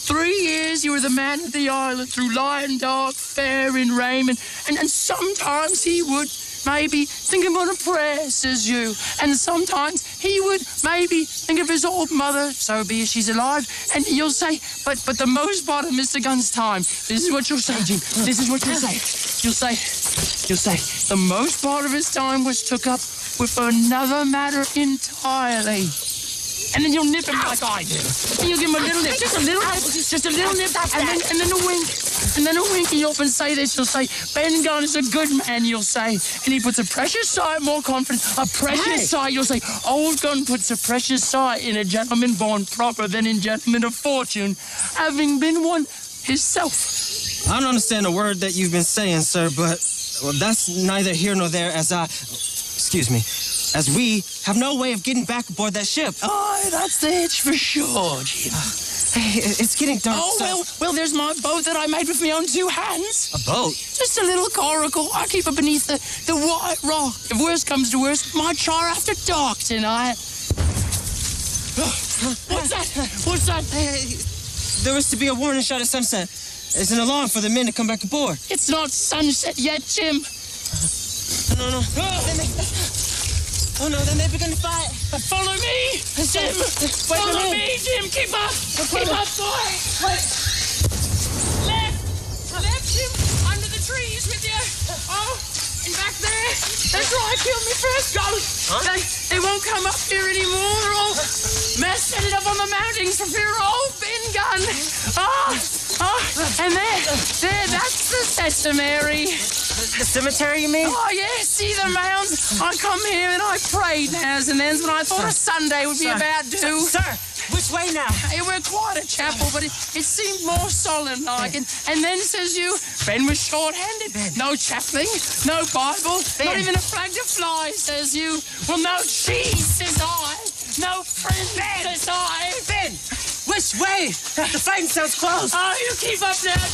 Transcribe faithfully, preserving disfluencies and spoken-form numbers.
three years you were the man of the island through light and dark, fair and raiment. And, and sometimes he would maybe think about a prayer, says you. And sometimes he would maybe think of his old mother, so be it she's alive. And you'll say, but but the most part of Mister Gunn's time, this is what you'll say, Jim. This is what you'll say. You'll say, you'll say, the most part of his time was took up with another matter entirely. And then you'll nip him like I do. And you'll give him a little nip, just a little nip, just a little nip, and then and then a wink, and then a wink. And you'll often say this. You'll say, Ben Gunn is a good man. You'll say, and he puts a precious sight, more confident, a precious hey. sight. You'll say, old Gunn puts a precious sight in a gentleman born proper than in gentlemen of fortune, having been one himself. I don't understand a word that you've been saying, sir, but well, that's neither here nor there. As I, excuse me. As we have no way of getting back aboard that ship. Oh, that's the hitch for sure, Jim. Hey, it's getting dark. Oh, so... well, well, there's my boat that I made with my own two hands. A boat? Just a little coracle. I keep it beneath the, the white rock. If worst comes to worst, my char after dark tonight. What's that? What's that? Hey, there was to be a warning shot at sunset. It's an alarm for the men to come back aboard. It's not sunset yet, Jim. Uh, no, no. Oh, Oh, no, then they begin to fight. Follow me, Jim. Follow me, Jim. Keep up. Keep up, boy. Wait. Left. Left, Jim. Under the trees with you. Oh, and back there. That's right. Killed me first. Go. Huh? They, they won't come up here anymore. They're all messing it up on the mountains for fear of old Ben Gunn. Oh, oh. And there, there, that's the Sesame. The cemetery, you mean? Oh, yeah, see the mounds? I come here and I pray nows and thens when I thought a Sunday would be Sir. about due. Sir, which way now? Hey, we're quite a chapel, but it, it seemed more solemn-like. And, and then, says you, Ben was short-handed. Ben. No chaplain, no Bible, Ben. not even a flag to fly, says you. Well, no cheese, says I. No friend, Ben. says I. Ben, which way? The fighting sounds close. Oh, you keep up now.